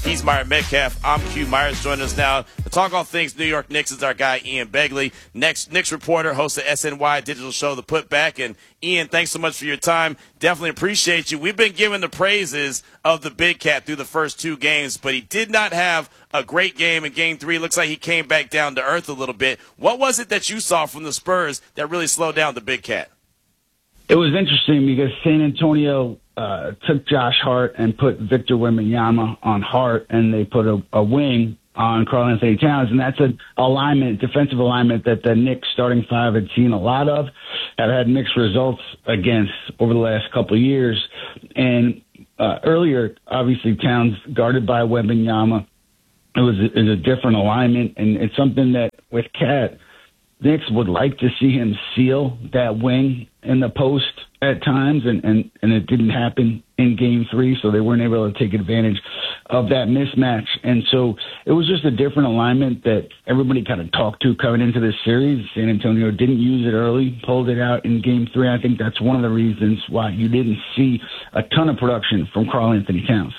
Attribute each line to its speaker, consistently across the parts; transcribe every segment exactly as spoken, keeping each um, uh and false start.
Speaker 1: He's Myron Metcalf. I'm Q Myers. Joining us now to talk all things New York Knicks is our guy, Ian Begley, Knicks, Knicks reporter, host of S N Y digital show, The Putback. And, Ian, thanks so much for your time. Definitely appreciate you. We've been giving the praises of the Big Cat through the first two games, but he did not have a great game in Game three. Looks like he came back down to earth a little bit. What was it that you saw from the Spurs that really slowed down the Big Cat?
Speaker 2: It was interesting because San Antonio uh, took Josh Hart and put Victor Wembanyama on Hart, and they put a, a wing on Karl-Anthony Towns, and that's an alignment, defensive alignment that the Knicks starting five had seen a lot of, have had mixed results against over the last couple of years. And uh, earlier, obviously, Towns guarded by Wembanyama. It was, it was a different alignment, and it's something that with Cat, Knicks would like to see him seal that wing in the post at times, and, and, and it didn't happen in Game three, so they weren't able to take advantage of that mismatch. And so it was just a different alignment that everybody kind of talked to coming into this series. San Antonio didn't use it early, pulled it out in Game three. I think that's one of the reasons why you didn't see a ton of production from Karl-Anthony Towns.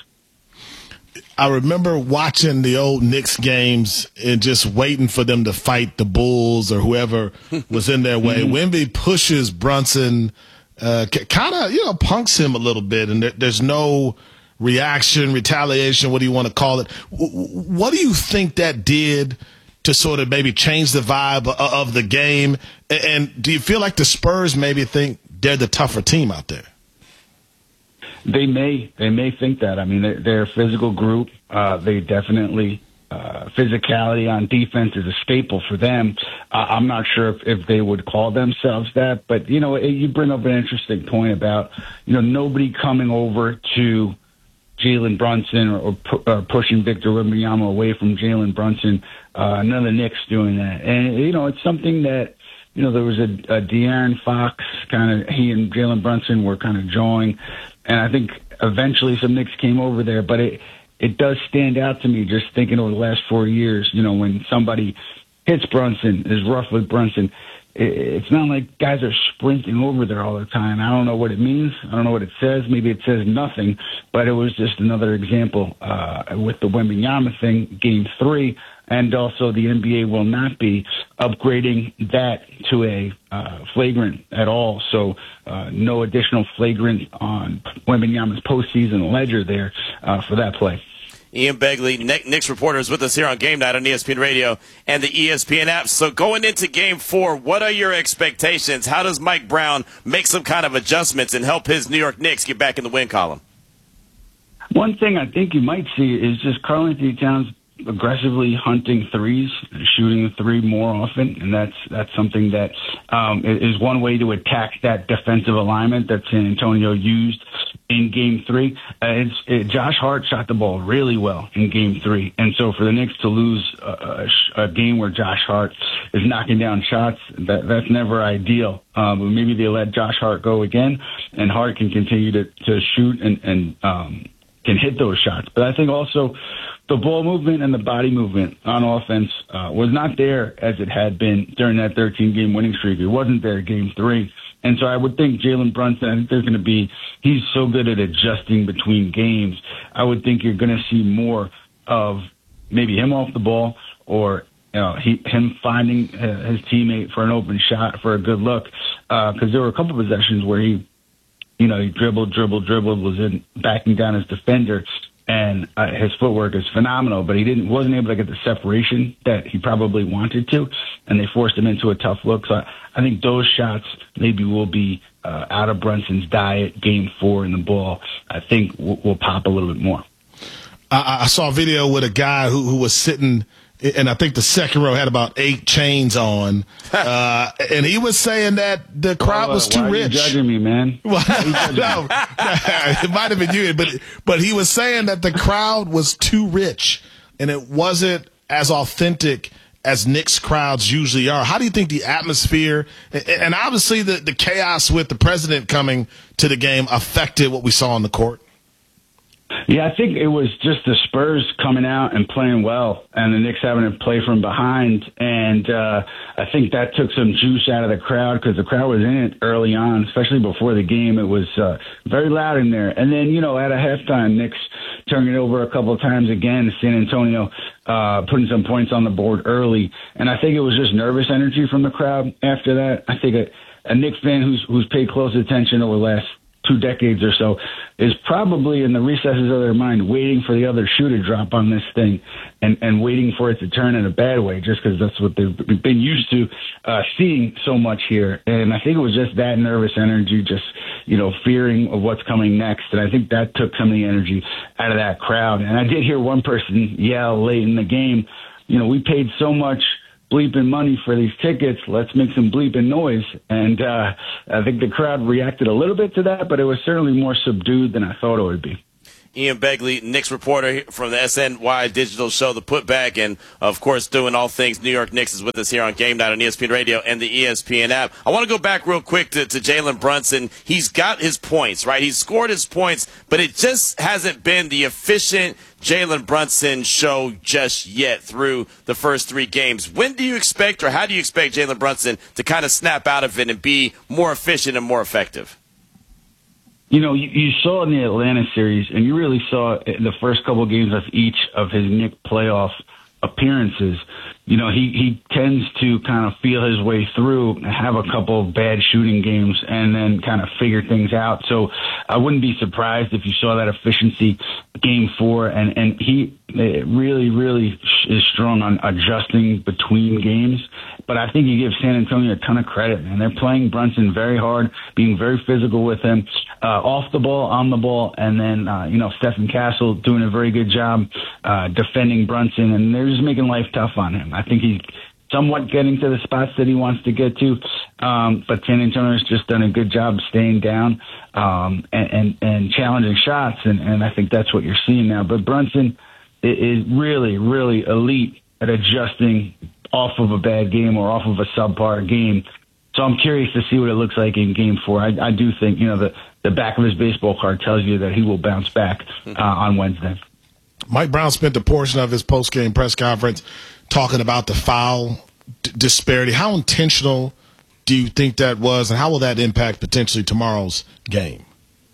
Speaker 3: I remember watching the old Knicks games and just waiting for them to fight the Bulls or whoever was in their way.
Speaker 2: Mm-hmm.
Speaker 3: Wemby pushes Brunson, uh, kind of, you know, punks him a little bit, and there, there's no reaction, retaliation, what do you want to call it? W- what do you think that did to sort of maybe change the vibe of, of the game? And, and do you feel like the Spurs maybe think they're the tougher team out there?
Speaker 2: They may, they may think that. I mean, they're, they're a physical group. Uh, they definitely, uh, physicality on defense is a staple for them. Uh, I'm not sure if, if they would call themselves that, but you know, you bring up an interesting point about, you know, nobody coming over to Jalen Brunson or, or, pu- or pushing Victor Wembanyama away from Jalen Brunson. Uh, none of the Knicks doing that, and you know, it's something that. You know, there was a, a De'Aaron Fox kind of, he and Jalen Brunson were kind of jawing, and I think eventually some Knicks came over there, but it it does stand out to me just thinking over the last four years, you know, when somebody hits Brunson, is rough with Brunson, it, it's not like guys are sprinting over there all the time. I don't know what it means. I don't know what it says. Maybe it says nothing, but it was just another example uh, with the Wembanyama thing, Game three. And also the N B A will not be upgrading that to a uh, flagrant at all. So uh, no additional flagrant on Wembanyama's postseason ledger there uh, for that play.
Speaker 1: Ian Begley, Knicks reporter, is with us here on Game Night on E S P N Radio and the E S P N app. So going into Game four, what are your expectations? How does Mike Brown make some kind of adjustments and help his New York Knicks get back in the win column?
Speaker 2: One thing I think you might see is just Karl-Anthony Towns aggressively hunting threes, shooting the three more often, and that's that's something that um, is one way to attack that defensive alignment that San Antonio used in Game Three. Uh, it's, it, Josh Hart shot the ball really well in Game Three, and so for the Knicks to lose a, a, a game where Josh Hart is knocking down shots, that that's never ideal. Um, but maybe they let Josh Hart go again, and Hart can continue to, to shoot and, and um, can hit those shots. But I think also the ball movement and the body movement on offense uh, was not there as it had been during that thirteen-game winning streak. It wasn't there Game three. And so I would think Jalen Brunson, I think there's going to be, he's so good at adjusting between games. I would think you're going to see more of maybe him off the ball or you know, he, him finding uh, his teammate for an open shot, for a good look. Because uh, there were a couple of possessions where he, you know, he dribbled, dribbled, dribbled, was in backing down his defender, and uh, his footwork is phenomenal, but he didn't wasn't able to get the separation that he probably wanted to, and they forced him into a tough look. So I, I think those shots maybe will be uh, out of Brunson's diet Game four, and the ball, I think, will, will pop a little bit more.
Speaker 3: I, I saw a video with a guy who, who was sitting – and I think the second row had about eight chains on, uh, and he was saying that the crowd
Speaker 2: well, uh,
Speaker 3: was too
Speaker 2: why
Speaker 3: rich.
Speaker 2: Are you judging me, man?
Speaker 3: Well, no, it might have been you, but but he was saying that the crowd was too rich, and it wasn't as authentic as Knicks crowds usually are. How do you think the atmosphere and obviously the, the chaos with the president coming to the game affected what we saw on the court?
Speaker 2: Yeah, I think it was just the Spurs coming out and playing well, and the Knicks having to play from behind. And uh, I think that took some juice out of the crowd because the crowd was in it early on, especially before the game. It was uh, very loud in there. And then, you know, at a halftime, Knicks turning it over a couple of times again. San Antonio uh, putting some points on the board early. And I think it was just nervous energy from the crowd after that. I think a, a Knicks fan who's who's paid close attention over the last two decades or so is probably in the recesses of their mind waiting for the other shoe to drop on this thing and, and waiting for it to turn in a bad way just because that's what they've been used to uh, seeing so much here. And I think it was just that nervous energy, just, you know, fearing of what's coming next. And I think that took some of the energy out of that crowd. And I did hear one person yell late in the game, you know, we paid so much bleeping money for these tickets, let's make some bleeping noise. And uh, I think the crowd reacted a little bit to that, but it was certainly more subdued than I thought it would be.
Speaker 1: Ian Begley, Knicks reporter from the S N Y digital show, The Putback, and, of course, doing all things New York Knicks is with us here on Game Night on E S P N Radio and the E S P N app. I want to go back real quick to, to Jalen Brunson. He's got his points, right? He's scored his points, but it just hasn't been the efficient Jalen Brunson show just yet through the first three games. When do you expect, or how do you expect Jalen Brunson to kind of snap out of it and be more efficient and more effective?
Speaker 2: You know, you, you saw in the Atlanta series, and you really saw in the first couple of games of each of his Knicks playoff appearances, you know, he, he tends to kind of feel his way through, have a couple of bad shooting games, and then kind of figure things out. So I wouldn't be surprised if you saw that efficiency game four, and, and he really, really is strong on adjusting between games. But I think you give San Antonio a ton of credit, and they're playing Brunson very hard, being very physical with him, uh, off the ball, on the ball, and then, uh, you know, Stephen Castle doing a very good job uh, defending Brunson, and they're just making life tough on him. I think he's somewhat getting to the spots that he wants to get to, um, but San Antonio's just done a good job staying down um, and, and, and challenging shots, and, and I think that's what you're seeing now. But Brunson is really, really elite at adjusting off of a bad game or off of a subpar game. So I'm curious to see what it looks like in game four. I, I do think, you know, the, the back of his baseball card tells you that he will bounce back uh, on Wednesday.
Speaker 3: Mike Brown spent a portion of his post-game press conference talking about the foul d- disparity. How intentional do you think that was, and how will that impact potentially tomorrow's game?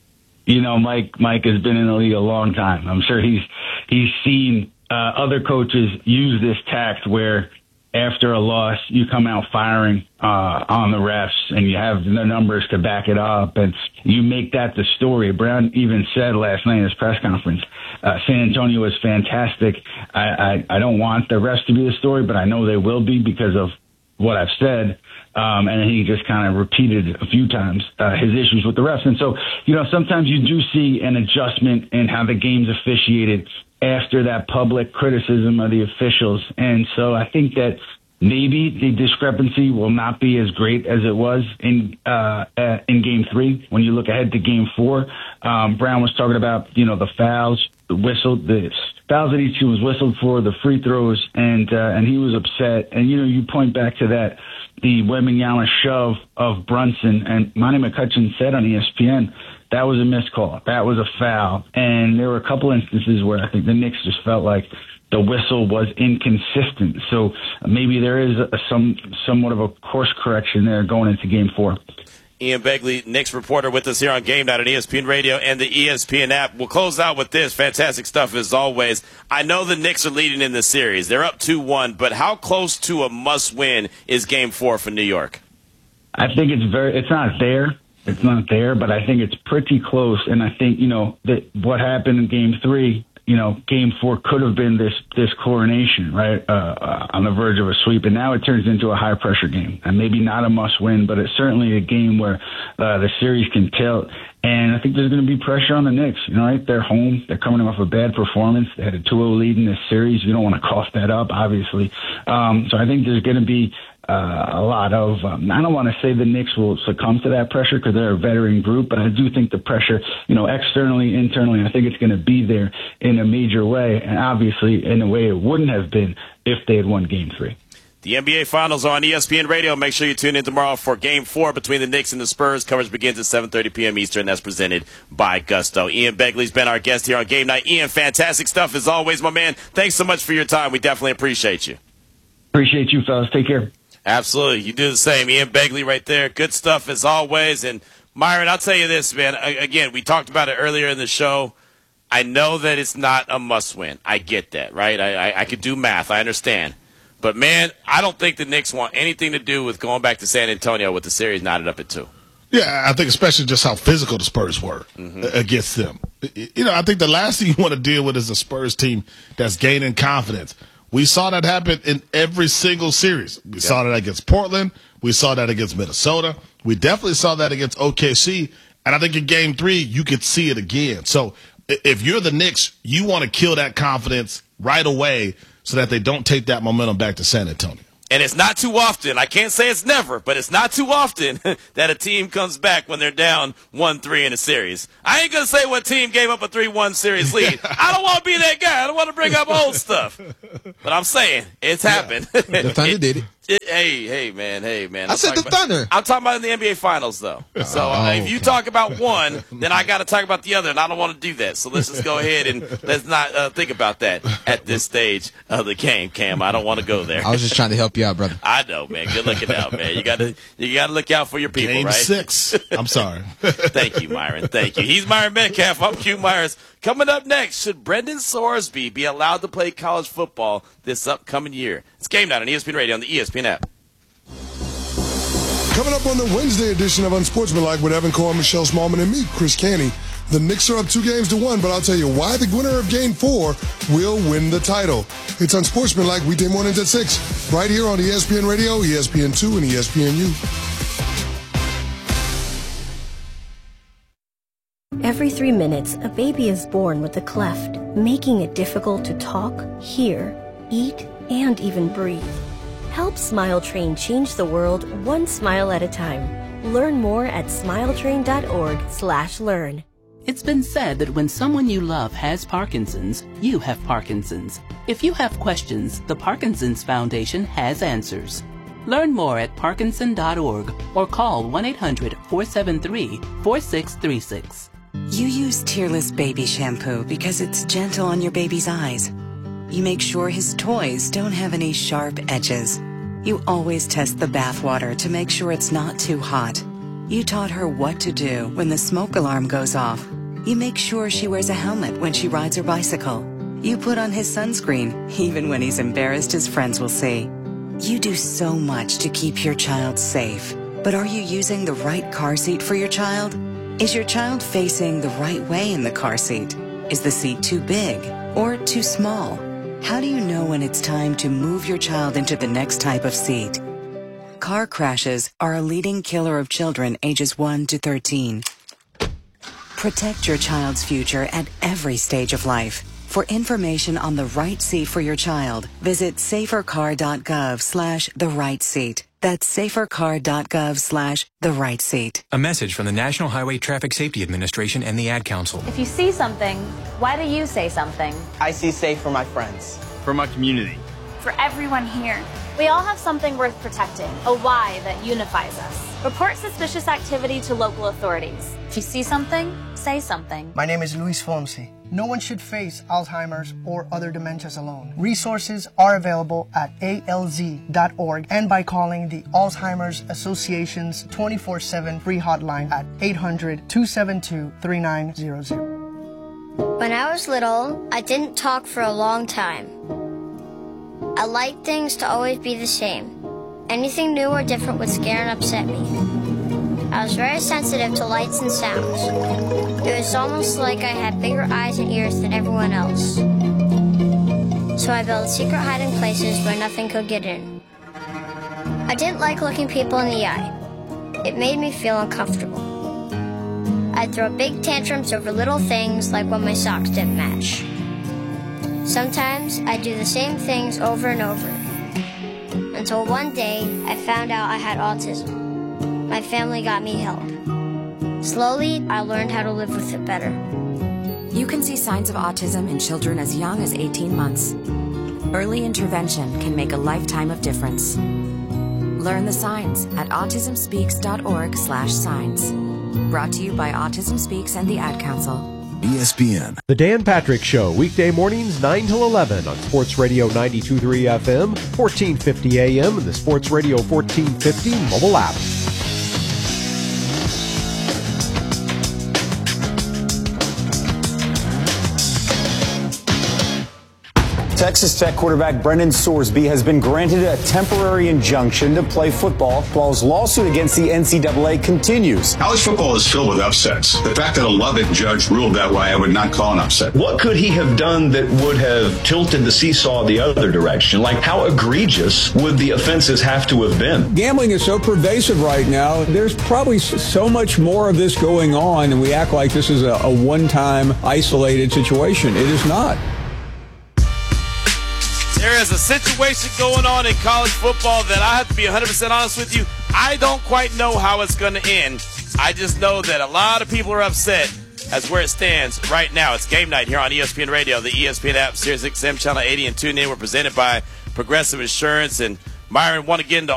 Speaker 2: You know, Mike Mike has been in the league a long time. I'm sure he's he's seen uh, other coaches use this tact where after a loss, you come out firing uh, on the refs, and you have the numbers to back it up, and you make that the story. Brown even said last night in his press conference, uh, San Antonio is fantastic. I, I, I don't want the refs to be the story, but I know they will be because of what I've said. Um, and he just kind of repeated a few times uh, his issues with the refs. And so, you know, sometimes you do see an adjustment in how the game's officiated after that public criticism of the officials. And so I think that maybe the discrepancy will not be as great as it was in uh, uh, in game three. When you look ahead to game four, um, Brown was talking about, you know, the fouls, the whistle, the fouls that each team was whistled for, the free throws, and uh, and he was upset. And, you know, you point back to that, the Wembanyama shove of Brunson, and Monty McCutcheon said on E S P N, that was a missed call. That was a foul. And there were a couple instances where I think the Knicks just felt like the whistle was inconsistent. So maybe there is a, some somewhat of a course correction there going into game four.
Speaker 1: Ian Begley, Knicks reporter, with us here on Game Night on E S P N Radio and the E S P N app. We'll close out with this. Fantastic stuff as always. I know the Knicks are leading in the series. They're up two one, but how close to a must-win is game four for New York?
Speaker 2: I think it's very. It's not there. It's not there, but I think it's pretty close. And I think, you know, that what happened in game three, you know, game four could have been this this coronation, right, uh, uh, on the verge of a sweep. And now it turns into a high-pressure game. And maybe not a must-win, but it's certainly a game where uh, the series can tilt. And I think there's going to be pressure on the Knicks. You know, right? They're home. They're coming off a bad performance. They had a two oh lead in this series. You don't want to cough that up, obviously. Um, so I think there's going to be Uh, a lot of, um, I don't want to say the Knicks will succumb to that pressure because they're a veteran group, but I do think the pressure, you know, externally, internally, I think it's going to be there in a major way, and obviously in a way it wouldn't have been if they had won game three.
Speaker 1: The N B A Finals are on E S P N Radio. Make sure you tune in tomorrow for Game four between the Knicks and the Spurs. Coverage begins at seven thirty p.m. Eastern. That's presented by Gusto. Ian Begley's been our guest here on Game Night. Ian, fantastic stuff as always, my man. Thanks so much for your time. We definitely appreciate you.
Speaker 2: Appreciate you, fellas. Take care.
Speaker 1: Absolutely. You do the same. Ian Begley right there. Good stuff as always. And, Myron, I'll tell you this, man. Again, we talked about it earlier in the show. I know that it's not a must-win. I get that, right? I, I, I could do math. I understand. But, man, I don't think the Knicks want anything to do with going back to San Antonio with the series knotted up at two.
Speaker 3: Yeah, I think especially just how physical the Spurs were mm-hmm. against them. You know, I think the last thing you want to deal with is a Spurs team that's gaining confidence. We saw that happen in every single series. We yep. saw that against Portland. We saw that against Minnesota. We definitely saw that against O K C. And I think in game three, you could see it again. So if you're the Knicks, you want to kill that confidence right away so that they don't take that momentum back to San Antonio.
Speaker 1: And it's not too often, I can't say it's never, but it's not too often that a team comes back when they're down one three in a series. I ain't going to say what team gave up a three one series lead. I don't want to be that guy. I don't want to bring up old stuff. But I'm saying it's happened.
Speaker 4: Yeah. The Thunder it, did it.
Speaker 1: It, hey, hey, man, hey, man.
Speaker 4: I
Speaker 1: I'm
Speaker 4: said the
Speaker 1: about,
Speaker 4: Thunder.
Speaker 1: I'm talking about in the N B A Finals, though. So uh,
Speaker 4: oh,
Speaker 1: if
Speaker 4: okay.
Speaker 1: you talk about one, then I got to talk about the other, and I don't want to do that. So let's just go ahead and let's not uh, think about that at this stage of the game, Cam. I don't want to go there.
Speaker 4: I was just trying to help you out, brother.
Speaker 1: I know, man. Good looking out, man. You got to you got to look out for your people,
Speaker 3: Game
Speaker 1: right?
Speaker 3: six. I'm sorry.
Speaker 1: Thank you, Myron. Thank you. He's Myron Metcalf. I'm Q Myers. Coming up next, should Brendan Sorsby be allowed to play college football this upcoming year? It's Game Night on E S P N Radio on the E S P N app.
Speaker 5: Coming up on the Wednesday edition of Unsportsmanlike with Evan Cohen, Michelle Smallman, and me, Chris Canty. The Knicks are up two games to one, but I'll tell you why the winner of Game four will win the title. It's Unsportsmanlike weekday mornings at six, right here on E S P N Radio, E S P N two, and E S P N U.
Speaker 6: Every three minutes, a baby is born with a cleft, making it difficult to talk, hear, eat, and even breathe. Help Smile Train change the world one smile at a time. Learn more at smiletrain.org slash learn.
Speaker 7: It's been said that when someone you love has Parkinson's, you have Parkinson's. If you have questions, the Parkinson's Foundation has answers. Learn more at parkinson dot org or call one eight hundred four seven three four six three six.
Speaker 8: You use Tearless Baby Shampoo because it's gentle on your baby's eyes. You make sure his toys don't have any sharp edges. You always test the bathwater to make sure it's not too hot. You taught her what to do when the smoke alarm goes off. You make sure she wears a helmet when she rides her bicycle. You put on his sunscreen, even when he's embarrassed his friends will see. You do so much to keep your child safe. But are you using the right car seat for your child? Is your child facing the right way in the car seat? Is the seat too big or too small? How do you know when it's time to move your child into the next type of seat? Car crashes are a leading killer of children ages one to thirteen. Protect your child's future at every stage of life. For information on the right seat for your child, visit safercar.gov slash the right seat. That's safercar.gov slash the right seat.
Speaker 9: A message from the National Highway Traffic Safety Administration and the Ad Council.
Speaker 10: If you see something, why do you say something?
Speaker 11: I see safe for my friends.
Speaker 12: For my community.
Speaker 13: For everyone here.
Speaker 10: We all have something worth protecting, a why that unifies us. Report suspicious activity to local authorities. If you see something, say something.
Speaker 14: My name is Luis Fonsi. No one should face Alzheimer's or other dementias alone. Resources are available at A L Z dot org and by calling the Alzheimer's Association's twenty-four seven free hotline at eight hundred two seven two three nine zero zero.
Speaker 15: When I was little, I didn't talk for a long time. I liked things to always be the same. Anything new or different would scare and upset me. I was very sensitive to lights and sounds. It was almost like I had bigger eyes and ears than everyone else. So I built secret hiding places where nothing could get in. I didn't like looking people in the eye. It made me feel uncomfortable. I'd throw big tantrums over little things like when my socks didn't match. Sometimes I'd do the same things over and over. Until one day, I found out I had autism. My family got me help. Slowly, I learned how to live with it better.
Speaker 16: You can see signs of autism in children as young as eighteen months.
Speaker 12: Early intervention can make a lifetime of difference. Learn the signs at autism speaks dot org slash signs. Brought to you by Autism Speaks and the Ad Council.
Speaker 13: E S P N.
Speaker 16: The Dan Patrick Show, weekday mornings nine till eleven on Sports Radio ninety-two point three F M, fourteen fifty A M, and the Sports Radio fourteen fifty mobile app.
Speaker 17: Texas Tech quarterback Brendan Sorsby has been granted a temporary injunction to play football while his lawsuit against the N C double A continues.
Speaker 18: College football is filled with upsets. The fact that a Lubbock judge ruled that way, I would not call an upset.
Speaker 19: What could he have done that would have tilted the seesaw the other direction? Like, how egregious would the offenses have to have been?
Speaker 20: Gambling is so pervasive right now. There's probably so much more of this going on, and we act like this is a, a one-time isolated situation. It is not.
Speaker 1: There is a situation going on in college football that I have to be one hundred percent honest with you. I don't quite know how it's going to end. I just know that a lot of people are upset as where it stands right now. It's game night here on E S P N Radio, the E S P N app, Sirius X M Channel eighty, and tune in. We're presented by Progressive Insurance. And Myron, want to get into